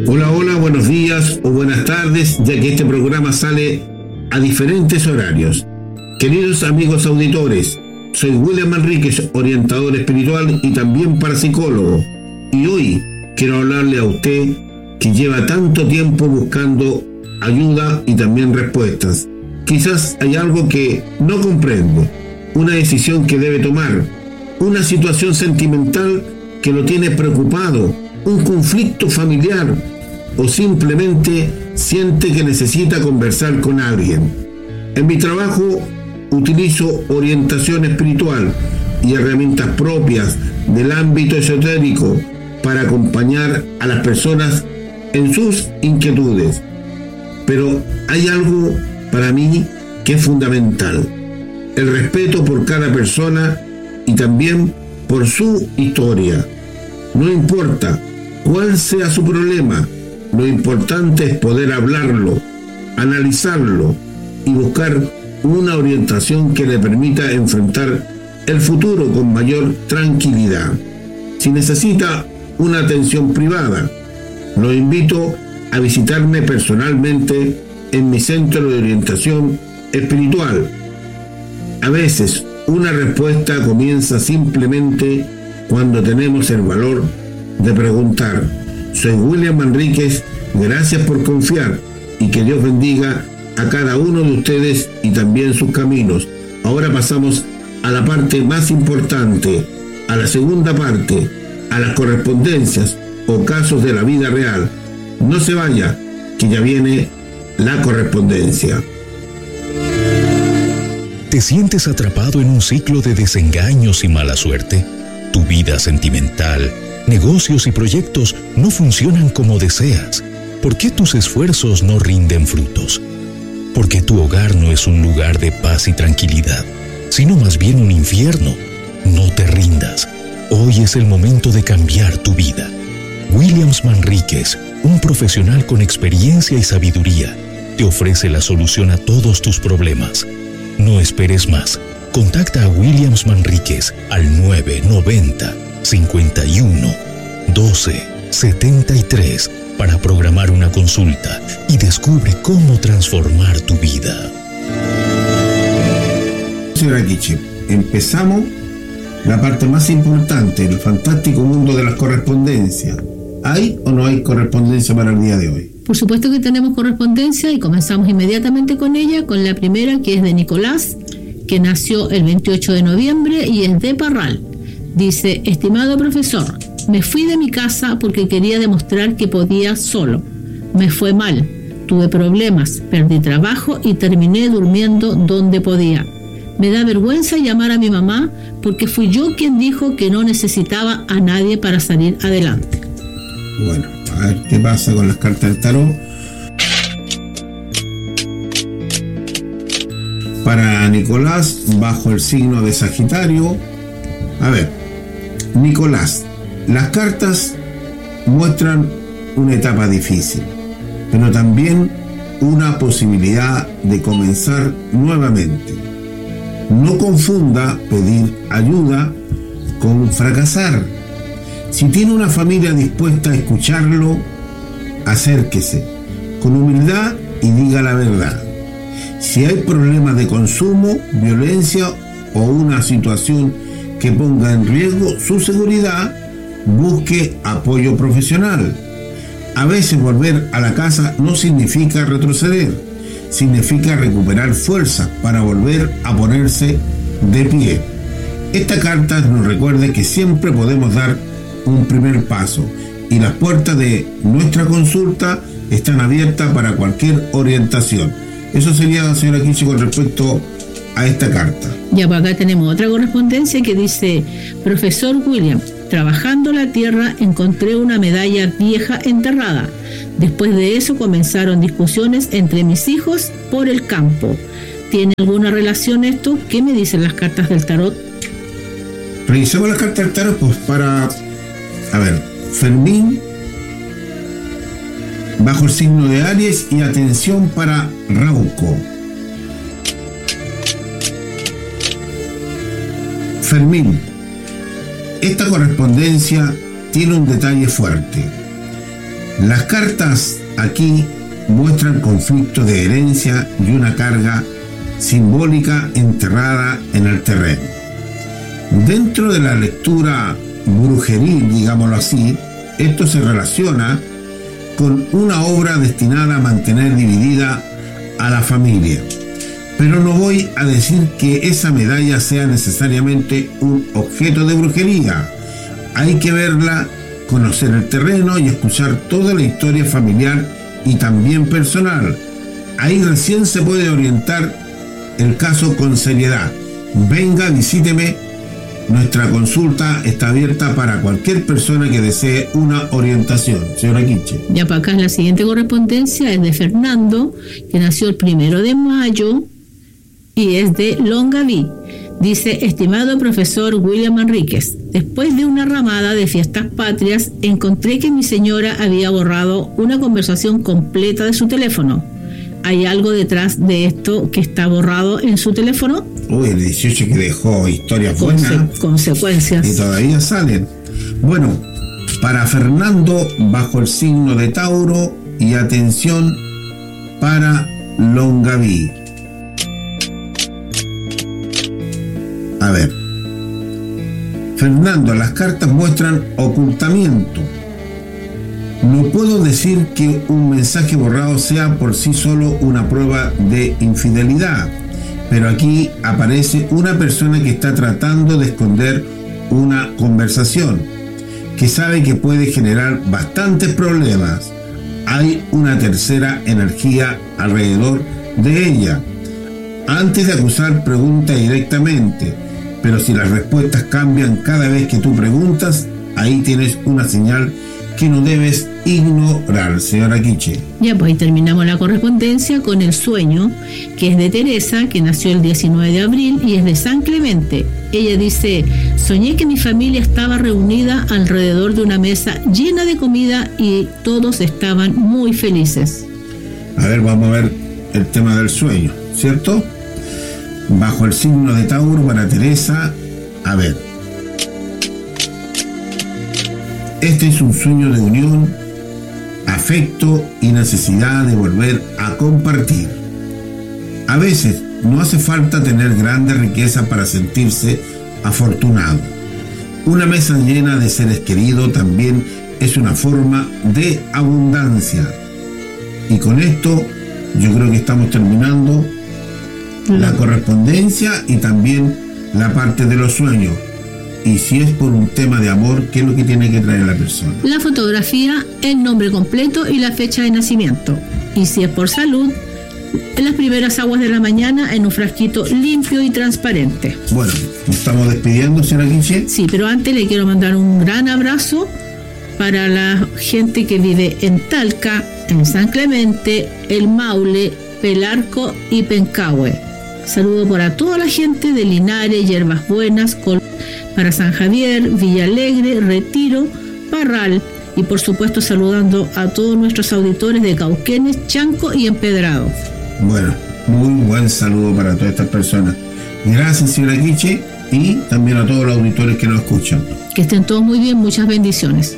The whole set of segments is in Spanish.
Hola, hola, buenos días o buenas tardes, ya que este programa sale a diferentes horarios. Queridos amigos auditores, soy William Manríquez, orientador espiritual y también parapsicólogo. Y hoy quiero hablarle a usted que lleva tanto tiempo buscando ayuda y también respuestas. Quizás hay algo que no comprende, una decisión que debe tomar, una situación sentimental que lo tiene preocupado, un conflicto familiar o simplemente siente que necesita conversar con alguien. En mi trabajo utilizo orientación espiritual y herramientas propias del ámbito esotérico para acompañar a las personas en sus inquietudes. Pero hay algo para mí que es fundamental: el respeto por cada persona y también por su historia. No importa cuál sea su problema, lo importante es poder hablarlo, analizarlo y buscar una orientación que le permita enfrentar el futuro con mayor tranquilidad. Si necesita una atención privada, lo invito a visitarme personalmente en mi centro de orientación espiritual. A veces una respuesta comienza simplemente cuando tenemos el valor de preguntar. Soy William Manríquez, gracias por confiar y que Dios bendiga a cada uno de ustedes y también sus caminos. Ahora pasamos a la parte más importante, a la segunda parte, a las correspondencias o casos de la vida real. No se vaya, que ya viene la correspondencia. ¿Te sientes atrapado en un ciclo de desengaños y mala suerte? Tu vida sentimental, negocios y proyectos no funcionan como deseas. ¿Por qué tus esfuerzos no rinden frutos? ¿Por qué tu hogar no es un lugar de paz y tranquilidad, sino más bien un infierno? No te rindas. Hoy es el momento de cambiar tu vida. William Manríquez, un profesional con experiencia y sabiduría, te ofrece la solución a todos tus problemas. No esperes más. Contacta a William Manríquez al 990 51 12 73 para programar una consulta y descubre cómo transformar tu vida. Señora Kichi, empezamos la parte más importante, el fantástico mundo de las correspondencias. ¿Hay o no hay correspondencia para el día de hoy? Por supuesto que tenemos correspondencia y comenzamos inmediatamente con ella, con la primera, que es de Nicolás, que nació el 28 de noviembre y es de Parral. Dice: estimado profesor, me fui de mi casa porque quería demostrar que podía solo. Me fue mal, tuve problemas, perdí trabajo y terminé durmiendo donde podía. Me da vergüenza llamar a mi mamá porque fui yo quien dijo que no necesitaba a nadie para salir adelante. Bueno, a ver qué pasa con las cartas del tarot. Para Nicolás, bajo el signo de Sagitario. A ver, Nicolás, las cartas muestran una etapa difícil, pero también una posibilidad de comenzar nuevamente. No confunda pedir ayuda con fracasar. Si tiene una familia dispuesta a escucharlo, acérquese con humildad y diga la verdad. Si hay problemas de consumo, violencia o una situación que ponga en riesgo su seguridad, busque apoyo profesional. A veces volver a la casa no significa retroceder, significa recuperar fuerza para volver a ponerse de pie. Esta carta nos recuerda que siempre podemos dar un primer paso y las puertas de nuestra consulta están abiertas para cualquier orientación. Eso sería, señora Kichi, con respecto a esta carta. Ya, pues acá tenemos otra correspondencia que dice: profesor William, trabajando la tierra encontré una medalla vieja enterrada. Después de eso comenzaron discusiones entre mis hijos por el campo. ¿Tiene alguna relación esto? ¿Qué me dicen las cartas del tarot? Revisemos las cartas del tarot pues para... A ver, Fermín, bajo el signo de Aries, y atención para Rauco. Fermín, esta correspondencia tiene un detalle fuerte. Las cartas aquí muestran conflicto de herencia y una carga simbólica enterrada en el terreno. Dentro de la lectura brujeril, digámoslo así, esto se relaciona con una obra destinada a mantener dividida a la familia. Pero no voy a decir que esa medalla sea necesariamente un objeto de brujería. Hay que verla, conocer el terreno y escuchar toda la historia familiar y también personal. Ahí recién se puede orientar el caso con seriedad. Venga, visíteme. Nuestra consulta está abierta para cualquier persona que desee una orientación. Señora Quiche. Ya para acá la siguiente correspondencia es de Fernando, que nació el 1 de mayo y es de Longaví. Dice: estimado profesor William Manríquez, después de una ramada de fiestas patrias, encontré que mi señora había borrado una conversación completa de su teléfono. ¿Hay algo detrás de esto que está borrado en su teléfono? Uy, el 18 que dejó historias buenas. Consecuencias. Y todavía salen. Bueno, para Fernando, bajo el signo de Tauro, y atención para Longaví. A ver. Fernando, las cartas muestran ocultamiento. No puedo decir que un mensaje borrado sea por sí solo una prueba de infidelidad, pero aquí aparece una persona que está tratando de esconder una conversación, que sabe que puede generar bastantes problemas. Hay una tercera energía alrededor de ella. Antes de acusar, pregunta directamente, pero si las respuestas cambian cada vez que tú preguntas, ahí tienes una señal que no debes ignorar, señora Quiche. Ya, pues ahí terminamos la correspondencia con el sueño, que es de Teresa, que nació el 19 de abril y es de San Clemente. Ella dice: soñé que mi familia estaba reunida alrededor de una mesa llena de comida y todos estaban muy felices. A ver, vamos a ver el tema del sueño, ¿cierto? Bajo el signo de Tauro para Teresa, a ver. Este es un sueño de unión, afecto y necesidad de volver a compartir. A veces no hace falta tener grande riqueza para sentirse afortunado. Una mesa llena de seres queridos también es una forma de abundancia. Y con esto yo creo que estamos terminando la correspondencia y también la parte de los sueños. Y si es por un tema de amor, ¿qué es lo que tiene que traer la persona? La fotografía, el nombre completo y la fecha de nacimiento. Y si es por salud, en las primeras aguas de la mañana en un frasquito limpio y transparente. Bueno, ¿nos estamos despidiendo, señora Quiche? Sí, pero antes le quiero mandar un gran abrazo para la gente que vive en Talca, en San Clemente, El Maule, Pelarco y Pencahue. Saludo para toda la gente de Linares, Hierbas Buenas, para San Javier, Villalegre, Retiro, Parral y por supuesto saludando a todos nuestros auditores de Cauquenes, Chanco y Empedrado. Bueno, muy buen saludo para todas estas personas. Gracias, señora Quiche, y también a todos los auditores que nos escuchan. Que estén todos muy bien, muchas bendiciones.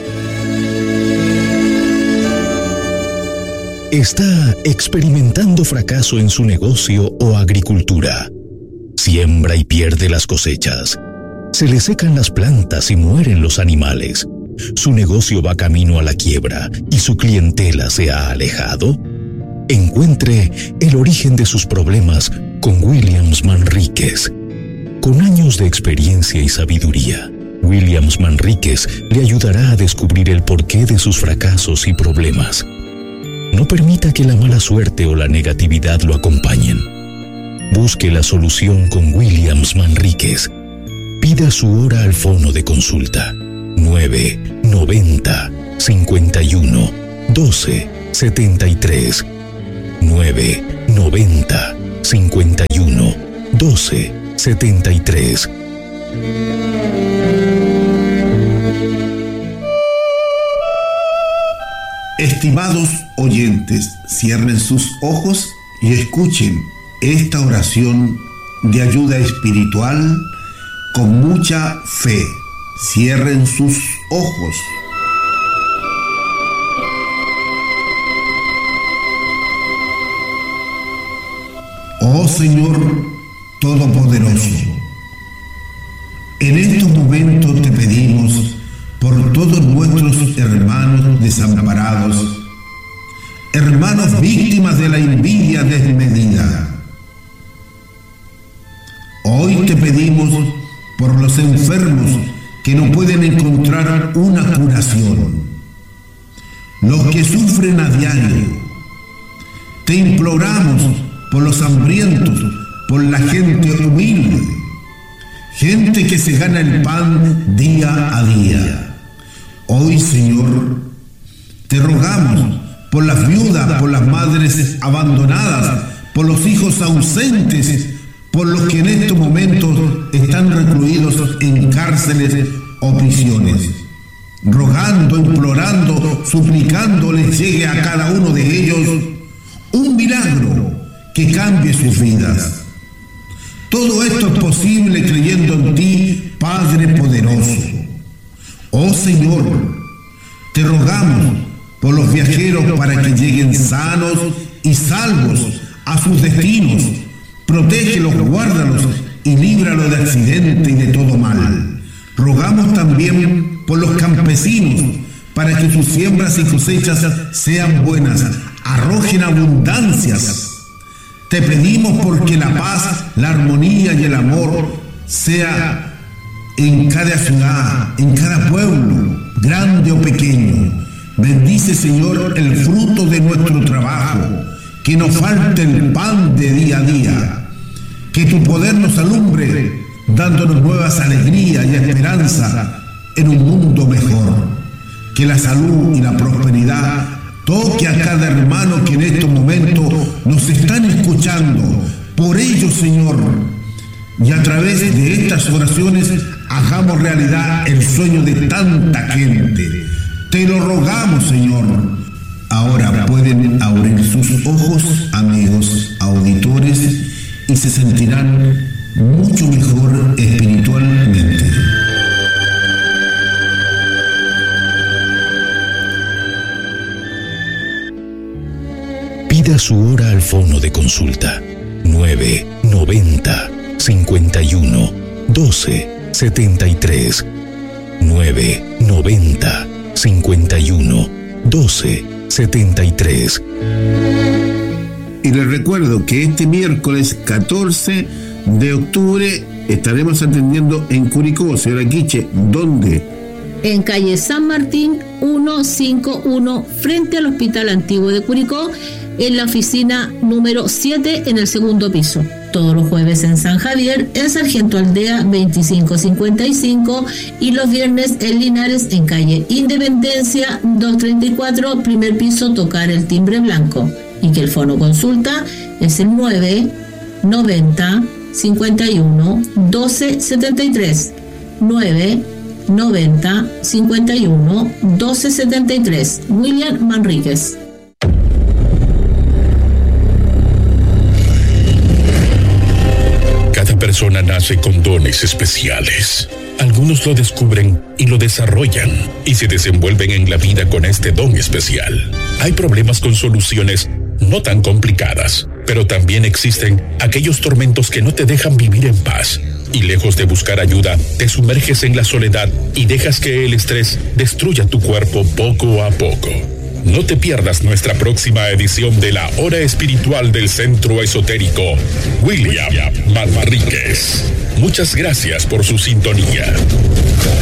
Está experimentando fracaso en su negocio o agricultura. Siembra y pierde las cosechas. Se le secan las plantas y mueren los animales. Su negocio va camino a la quiebra y su clientela se ha alejado. Encuentre el origen de sus problemas con Williams Manríquez. Con años de experiencia y sabiduría, Williams Manríquez le ayudará a descubrir el porqué de sus fracasos y problemas. No permita que la mala suerte o la negatividad lo acompañen. Busque la solución con Williams Manríquez. Pida su hora al fono de consulta 990 51 12 73 990 51 12 73. Estimados oyentes, cierren sus ojos y escuchen esta oración de ayuda espiritual con mucha fe. Cierren sus ojos. Oh Señor Todopoderoso, en estos momentos te pedimos por todos nuestros hermanos desamparados, hermanos víctimas de la envidia desmedida. Hoy te pedimos por los enfermos que no pueden encontrar una curación, los que sufren a diario. Te imploramos por los hambrientos, por la gente humilde, gente que se gana el pan día a día. Hoy, Señor, te rogamos por las viudas, por las madres abandonadas, por los hijos ausentes, por los que en estos momentos están recluidos en cárceles o prisiones. Rogando, implorando, suplicando les llegue a cada uno de ellos un milagro que cambie sus vidas. Todo esto es posible creyendo en ti, Padre poderoso. Oh Señor, te rogamos por los viajeros para que lleguen sanos y salvos a sus destinos. Protégelos, guárdalos y líbralos de accidente y de todo mal. Rogamos también por los campesinos para que sus siembras y cosechas sean buenas, arrojen abundancias. Te pedimos porque la paz, la armonía y el amor sea en cada ciudad, en cada pueblo, grande o pequeño. Bendice, Señor, el fruto de nuestro trabajo, que nos falte el pan de día a día, que tu poder nos alumbre, dándonos nuevas alegrías y esperanza en un mundo mejor. Que la salud y la prosperidad toque a cada hermano que en estos momentos nos están escuchando. Por ello, Señor, y a través de estas oraciones hagamos realidad el sueño de tanta gente. Te lo rogamos, Señor. Ahora pueden abrir sus ojos, amigos auditores, y se sentirán mucho mejor espiritualmente. Pida su hora al fono de consulta 990 51 12 73 990 51 12 73. Y les recuerdo que este miércoles 14 de octubre estaremos atendiendo en Curicó. Señora Quiche, ¿dónde? En calle San Martín 151, frente al Hospital Antiguo de Curicó, en la oficina número 7 en el segundo piso. Todos los jueves en San Javier, en Sargento Aldea 2555, y los viernes en Linares, en calle Independencia 234, primer piso, tocar el timbre blanco. Y que el fono consulta es el 990 51 12 73 990 51 12 73. William Manríquez. Cada persona nace con dones especiales. Algunos lo descubren y lo desarrollan y se desenvuelven en la vida con este don especial. Hay problemas con soluciones no tan complicadas, pero también existen aquellos tormentos que no te dejan vivir en paz. Y lejos de buscar ayuda, te sumerges en la soledad y dejas que el estrés destruya tu cuerpo poco a poco. No te pierdas nuestra próxima edición de la Hora Espiritual del Centro Esotérico William Manríquez. Muchas gracias por su sintonía.